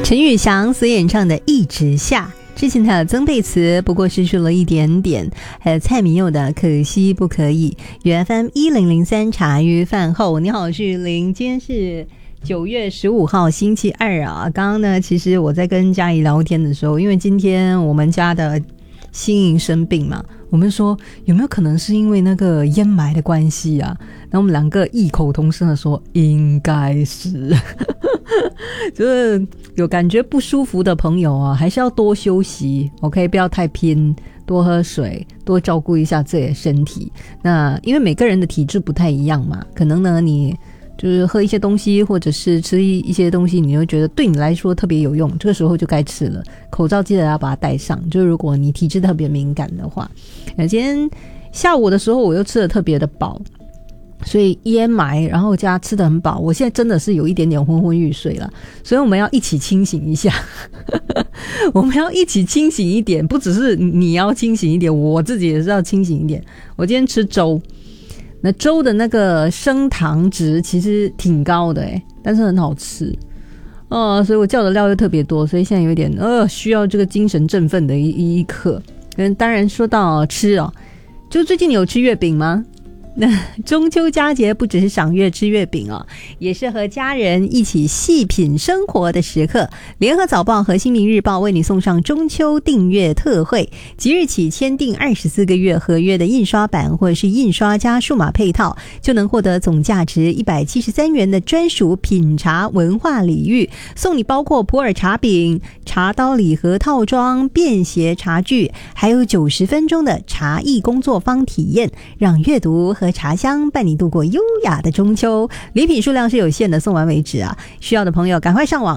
陈宇翔所演唱的《一直下》，之前还有曾沛慈，不过失去了一点点，还有蔡明佑的《可惜不可以》。FM 1003茶余饭后，你好，我是林，今天是9月15号星期二啊。刚刚呢，其实我在跟嘉怡聊天的时候，因为今天我们家的新颖生病嘛，我们说有没有可能是因为那个烟霾的关系啊？然后我们两个异口同声的说应该是就是有感觉不舒服的朋友啊，还是要多休息 OK， 不要太拼，多喝水，多照顾一下自己的身体。那因为每个人的体质不太一样嘛，可能呢你就是喝一些东西或者是吃一些东西，你会觉得对你来说特别有用，这个时候就该吃了。口罩记得要把它戴上，就如果你体质特别敏感的话。今天下午的时候我又吃得特别的饱，所以烟霾然后加吃得很饱，我现在真的是有一点点昏昏欲睡了，所以我们要一起清醒一下我们要一起清醒一点，不只是你要清醒一点，我自己也是要清醒一点。我今天吃粥，那粥的那个升糖值其实挺高的但是很好吃所以我叫的料又特别多，所以现在有点需要这个精神振奋的一刻。当然说到吃就最近你有吃月饼吗？那中秋佳节不只是赏月吃月饼也是和家人一起细品生活的时刻。联合早报和新民日报为你送上中秋订阅特惠，即日起签订24个月合约的印刷版或者是印刷加数码配套，就能获得总价值173元的专属品茶文化礼遇，送你包括普洱茶饼、茶刀礼盒套装、便携茶具，还有90分钟的茶艺工作坊体验，让阅读和茶香伴你度过优雅的中秋。礼品数量是有限的，送完为止啊！需要的朋友赶快上网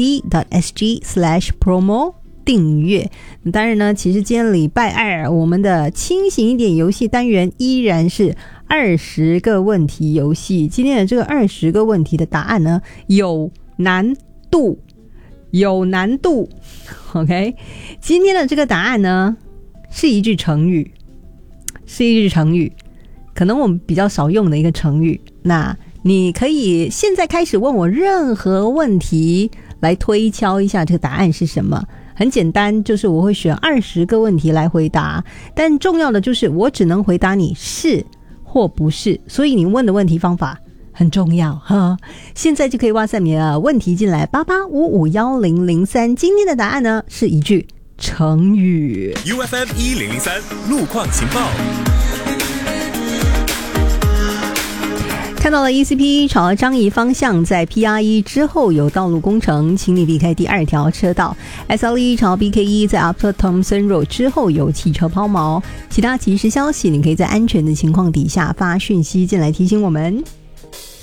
zd.sg/promo 订阅。当然呢，其实今天礼拜二我们的清醒一点游戏单元依然是20个问题游戏。今天的这个20个问题的答案呢，有难度 OK， 今天的这个答案呢是一句成语，可能我们比较少用的一个成语。那你可以现在开始问我任何问题来推敲一下这个答案是什么。很简单，就是我会选20个问题来回答，但重要的就是我只能回答你是或不是，所以你问的问题方法很重要哈。现在就可以哇塞你的问题进来88551003。今天的答案呢是一句成语。 UFM 1003路况情报。 看到了 ECP 朝樟宜方向在 PR1 之后有道路工程，请你避开第2条车道。 SLE 朝 BK1 在 Upper Thomson Road 之后有汽车抛锚。其他即时消息你可以在安全的情况底下发讯息进来提醒我们。